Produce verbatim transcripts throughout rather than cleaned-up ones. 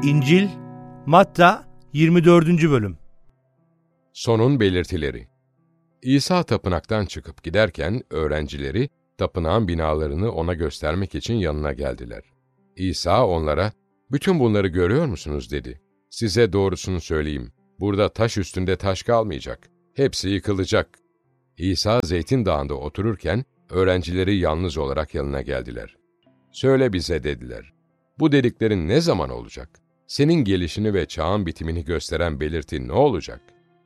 İncil, Matta yirmi dördüncü bölüm. Sonun belirtileri. İsa tapınaktan çıkıp giderken öğrencileri tapınağın binalarını ona göstermek için yanına geldiler. İsa onlara, "Bütün bunları görüyor musunuz?" dedi. "Size doğrusunu söyleyeyim. Burada taş üstünde taş kalmayacak. Hepsi yıkılacak." İsa Zeytin Dağı'nda otururken öğrencileri yalnız olarak yanına geldiler. "Söyle bize," dediler. "Bu dediklerin ne zaman olacak? Senin gelişini ve çağın bitimini gösteren belirti ne olacak?"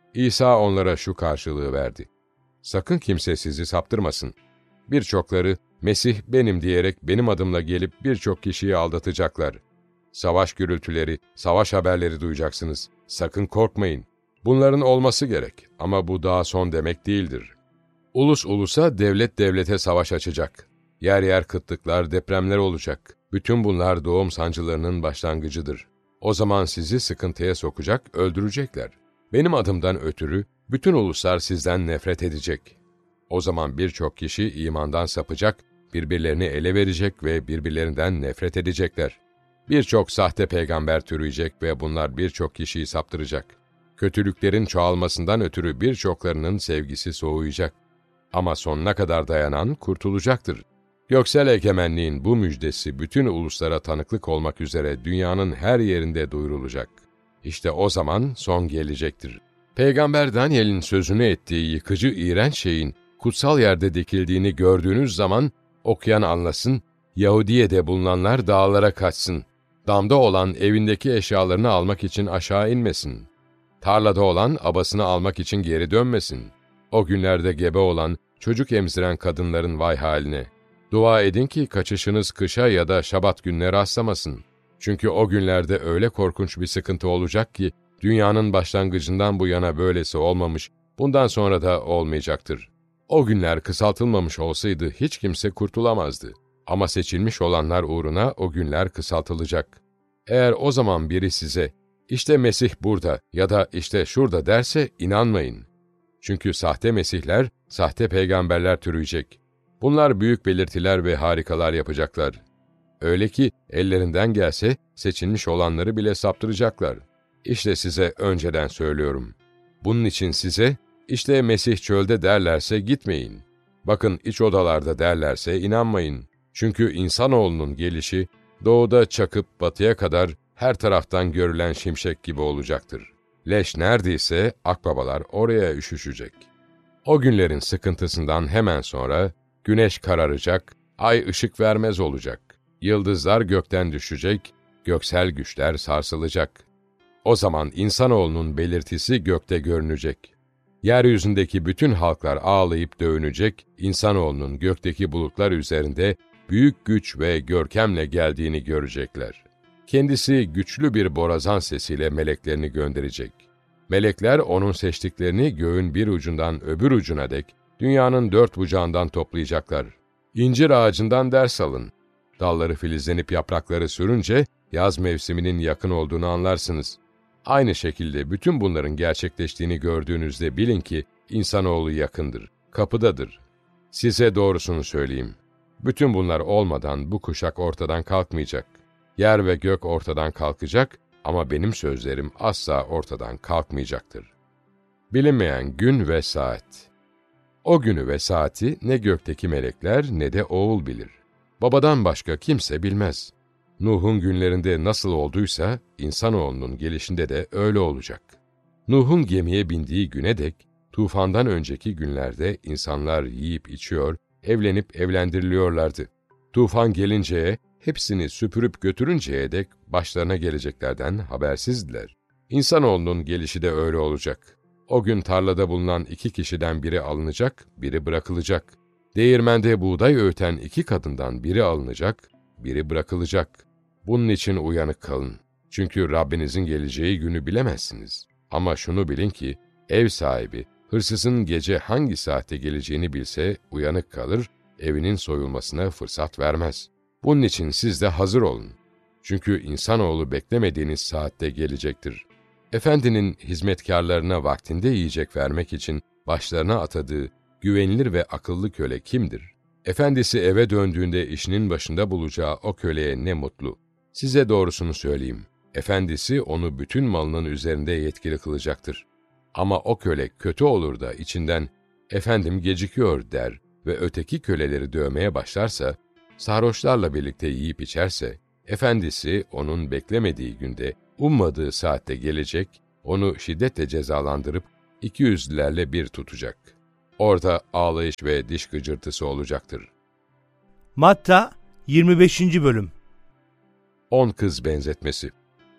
İsa onlara şu karşılığı verdi. "Sakın kimse sizi saptırmasın. Birçokları, Mesih benim diyerek benim adımla gelip birçok kişiyi aldatacaklar. Savaş gürültüleri, savaş haberleri duyacaksınız. Sakın korkmayın. Bunların olması gerek ama bu daha son demek değildir. Ulus ulusa, devlet devlete savaş açacak. Yer yer kıtlıklar, depremler olacak. Bütün bunlar doğum sancılarının başlangıcıdır. O zaman sizi sıkıntıya sokacak, öldürecekler. Benim adımdan ötürü bütün uluslar sizden nefret edecek. O zaman birçok kişi imandan sapacak, birbirlerini ele verecek ve birbirlerinden nefret edecekler. Birçok sahte peygamber türüyecek ve bunlar birçok kişiyi saptıracak. Kötülüklerin çoğalmasından ötürü birçoklarının sevgisi soğuyacak. Ama sonuna kadar dayanan kurtulacaktır. Göksel egemenliğin bu müjdesi bütün uluslara tanıklık olmak üzere dünyanın her yerinde duyurulacak. İşte o zaman son gelecektir. Peygamber Daniel'in sözünü ettiği yıkıcı iğrenç şeyin kutsal yerde dikildiğini gördüğünüz zaman okuyan anlasın, Yahudiye'de bulunanlar dağlara kaçsın. Damda olan evindeki eşyalarını almak için aşağı inmesin. Tarlada olan abasını almak için geri dönmesin. O günlerde gebe olan, çocuk emziren kadınların vay haline. Dua edin ki kaçışınız kışa ya da şabat gününe rastlamasın. Çünkü o günlerde öyle korkunç bir sıkıntı olacak ki, dünyanın başlangıcından bu yana böylesi olmamış, bundan sonra da olmayacaktır. O günler kısaltılmamış olsaydı hiç kimse kurtulamazdı. Ama seçilmiş olanlar uğruna o günler kısaltılacak. Eğer o zaman biri size, "İşte Mesih burada ya da işte şurada," derse inanmayın. Çünkü sahte mesihler, sahte peygamberler türüyecek. Bunlar büyük belirtiler ve harikalar yapacaklar. Öyle ki ellerinden gelse seçilmiş olanları bile saptıracaklar. İşte size önceden söylüyorum. Bunun için size, "İşte Mesih çölde," derlerse gitmeyin. "Bakın iç odalarda," derlerse inanmayın. Çünkü insanoğlunun gelişi doğuda çakıp batıya kadar her taraftan görülen şimşek gibi olacaktır. Leş neredeyse akbabalar oraya üşüşecek. O günlerin sıkıntısından hemen sonra güneş kararacak, ay ışık vermez olacak. Yıldızlar gökten düşecek, göksel güçler sarsılacak. O zaman insanoğlunun belirtisi gökte görünecek. Yeryüzündeki bütün halklar ağlayıp dövünecek, insanoğlunun gökteki bulutlar üzerinde büyük güç ve görkemle geldiğini görecekler. Kendisi güçlü bir borazan sesiyle meleklerini gönderecek. Melekler onun seçtiklerini göğün bir ucundan öbür ucuna dek, dünyanın dört bucağından toplayacaklar. İncir ağacından ders alın. Dalları filizlenip yaprakları sürünce yaz mevsiminin yakın olduğunu anlarsınız. Aynı şekilde bütün bunların gerçekleştiğini gördüğünüzde bilin ki insanoğlu yakındır, kapıdadır. Size doğrusunu söyleyeyim. Bütün bunlar olmadan bu kuşak ortadan kalkmayacak. Yer ve gök ortadan kalkacak ama benim sözlerim asla ortadan kalkmayacaktır. Bilinmeyen gün ve saat. O günü ve saati ne gökteki melekler ne de oğul bilir. Babadan başka kimse bilmez. Nuh'un günlerinde nasıl olduysa, insanoğlunun gelişinde de öyle olacak. Nuh'un gemiye bindiği güne dek, tufandan önceki günlerde insanlar yiyip içiyor, evlenip evlendiriliyorlardı. Tufan gelinceye, hepsini süpürüp götürünceye dek başlarına geleceklerden habersizdiler. İnsanoğlunun gelişi de öyle olacak. O gün tarlada bulunan iki kişiden biri alınacak, biri bırakılacak. Değirmende buğday öğüten iki kadından biri alınacak, biri bırakılacak. Bunun için uyanık kalın. Çünkü Rabbinizin geleceği günü bilemezsiniz. Ama şunu bilin ki, ev sahibi, hırsızın gece hangi saatte geleceğini bilse uyanık kalır, evinin soyulmasına fırsat vermez. Bunun için siz de hazır olun. Çünkü insanoğlu beklemediğiniz saatte gelecektir. Efendinin hizmetkarlarına vaktinde yiyecek vermek için başlarına atadığı güvenilir ve akıllı köle kimdir? Efendisi eve döndüğünde işinin başında bulacağı o köleye ne mutlu. Size doğrusunu söyleyeyim. efendisi onu bütün malının üzerinde yetkili kılacaktır. Ama o köle kötü olur da içinden, efendim gecikiyor der ve öteki köleleri dövmeye başlarsa, sarhoşlarla birlikte yiyip içerse, efendisi onun beklemediği günde, ummadığı saatte gelecek, onu şiddetle cezalandırıp iki yüzlülerle bir tutacak. Orada ağlayış ve diş gıcırtısı olacaktır. Matta yirmi beşinci bölüm. On kız benzetmesi.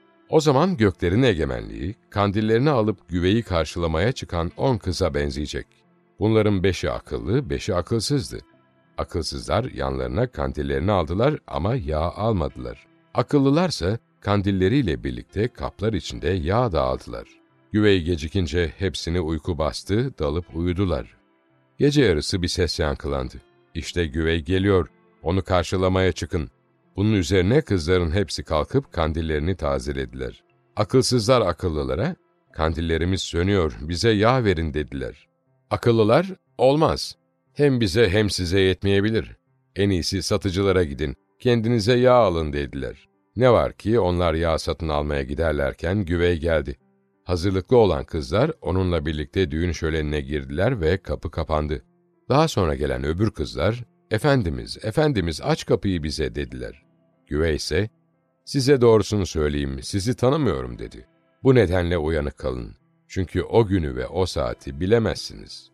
O zaman göklerin egemenliği, kandillerini alıp güveyi karşılamaya çıkan on kıza benzeyecek. Bunların beşi akıllı, beşi akılsızdı. Akılsızlar yanlarına kandillerini aldılar ama yağ almadılar. Akıllılarsa kandilleriyle birlikte kaplar içinde yağ da aldılar. Güvey gecikince hepsini uyku bastı, dalıp uyudular. Gece yarısı bir ses yankılandı. İşte güvey geliyor, onu karşılamaya çıkın. Bunun üzerine kızların hepsi kalkıp kandillerini tazelediler. Akılsızlar akıllılara, kandillerimiz sönüyor, bize yağ verin dediler. Akıllılar, olmaz. Hem bize hem size yetmeyebilir. En iyisi satıcılara gidin, kendinize yağ alın dediler. Ne var ki onlar yağ satın almaya giderlerken güvey geldi. Hazırlıklı olan kızlar onunla birlikte düğün şölenine girdiler ve kapı kapandı. Daha sonra gelen öbür kızlar, "Efendimiz, efendimiz aç kapıyı bize" dediler. Güvey ise, "Size doğrusunu söyleyeyim, sizi tanımıyorum" dedi. Bu nedenle uyanık kalın. Çünkü o günü ve o saati bilemezsiniz.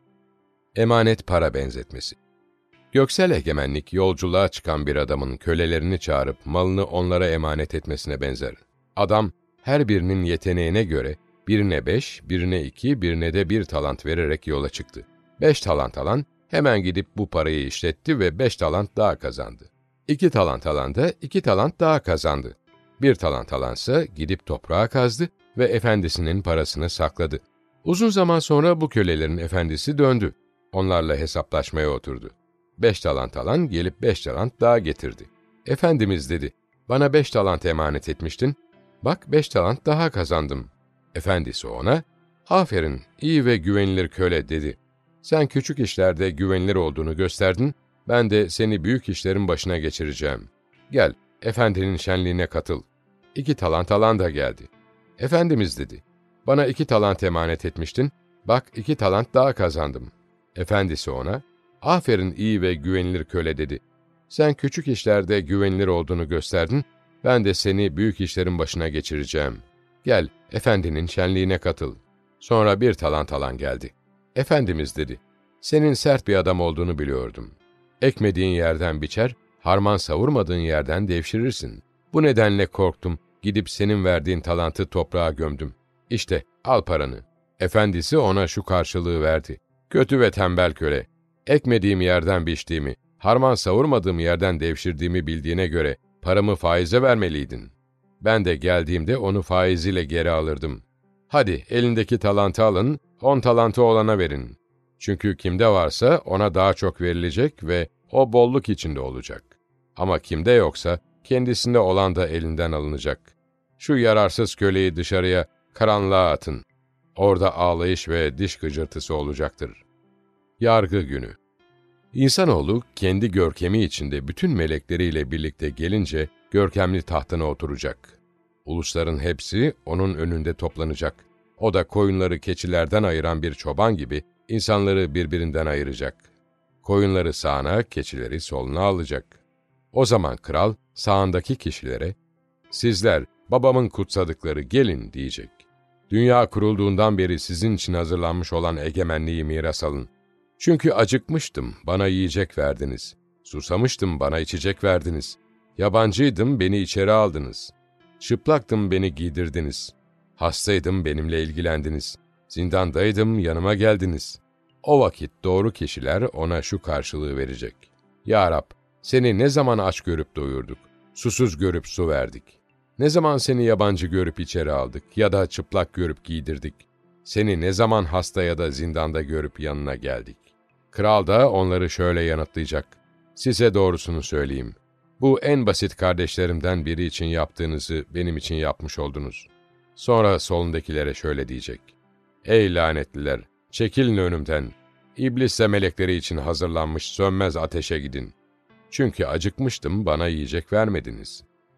Emanet para benzetmesi. Göksel egemenlik yolculuğa çıkan bir adamın kölelerini çağırıp malını onlara emanet etmesine benzer. Adam her birinin yeteneğine göre birine beş, birine iki, birine de bir talant vererek yola çıktı. Beş talant alan hemen gidip bu parayı işletti ve beş talant daha kazandı. İki talant alan da iki talant daha kazandı. Bir talant alansa gidip toprağa kazdı ve efendisinin parasını sakladı. Uzun zaman sonra bu kölelerin efendisi döndü. Onlarla hesaplaşmaya oturdu. Beş talant alan gelip beş talant daha getirdi. "Efendimiz" dedi, "bana beş talant emanet etmiştin. Bak beş talant daha kazandım." Efendisi ona, "Aferin, iyi ve güvenilir köle" dedi. "Sen küçük işlerde güvenilir olduğunu gösterdin, ben de seni büyük işlerin başına geçireceğim. Gel, efendinin şenliğine katıl." İki talant alan da geldi. "Efendimiz" dedi, "bana iki talant emanet etmiştin, bak iki talant daha kazandım." Efendisi ona, "Aferin iyi ve güvenilir köle" dedi. "Sen küçük işlerde güvenilir olduğunu gösterdin, ben de seni büyük işlerin başına geçireceğim. Gel, efendinin şenliğine katıl." Sonra bir talant alan geldi. "Efendimiz" dedi, "senin sert bir adam olduğunu biliyordum. Ekmediğin yerden biçer, harman savurmadığın yerden devşirirsin. Bu nedenle korktum, gidip senin verdiğin talantı toprağa gömdüm. İşte, al paranı." Efendisi ona şu karşılığı verdi: "Kötü ve tembel köle, ekmediğim yerden biçtiğimi, harman savurmadığım yerden devşirdiğimi bildiğine göre paramı faize vermeliydin. Ben de geldiğimde onu faiziyle geri alırdım. Hadi elindeki talantı alın, on talantı olana verin. Çünkü kimde varsa ona daha çok verilecek ve o bolluk içinde olacak. Ama kimde yoksa kendisinde olan da elinden alınacak. Şu yararsız köleyi dışarıya, karanlığa atın. Orada ağlayış ve diş gıcırtısı olacaktır." Yargı günü. İnsanoğlu kendi görkemi içinde bütün melekleriyle birlikte gelince görkemli tahtına oturacak. Ulusların hepsi onun önünde toplanacak. O da koyunları keçilerden ayıran bir çoban gibi insanları birbirinden ayıracak. Koyunları sağına, keçileri soluna alacak. O zaman kral sağındaki kişilere, "Sizler, babamın kutsadıkları, gelin" diyecek. "Dünya kurulduğundan beri sizin için hazırlanmış olan egemenliği miras alın. Çünkü acıkmıştım, bana yiyecek verdiniz. Susamıştım, bana içecek verdiniz. Yabancıydım, beni içeri aldınız. Çıplaktım, beni giydirdiniz. Hastaydım, benimle ilgilendiniz. Zindandaydım, yanıma geldiniz." O vakit doğru kişiler ona şu karşılığı verecek: "Ya Rab, seni ne zaman aç görüp doyurduk, susuz görüp su verdik. Ne zaman seni yabancı görüp içeri aldık ya da çıplak görüp giydirdik. Seni ne zaman hasta ya da zindanda görüp yanına geldik." Kral da onları şöyle yanıtlayacak: "Size doğrusunu söyleyeyim. Bu en basit kardeşlerimden biri için yaptığınızı benim için yapmış oldunuz." Sonra solundakilere şöyle diyecek: "Ey lanetliler, çekilin önümden. İblisle melekleri için hazırlanmış sönmez ateşe gidin. Çünkü acıkmıştım, bana yiyecek vermediniz.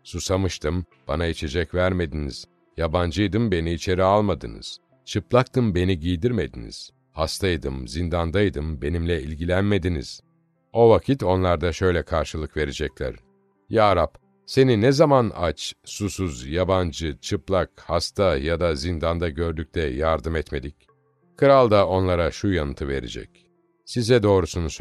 Susamıştım, bana içecek vermediniz. Yabancıydım, beni içeri almadınız. Çıplaktım, beni giydirmediniz. Hastaydım, zindandaydım, benimle ilgilenmediniz. O vakit onlar da şöyle karşılık verecekler. Ya Rab, seni ne zaman aç, susuz, yabancı, çıplak, hasta ya da zindanda gördük de yardım etmedik? Kral da onlara şu yanıtı verecek. Size doğrusunu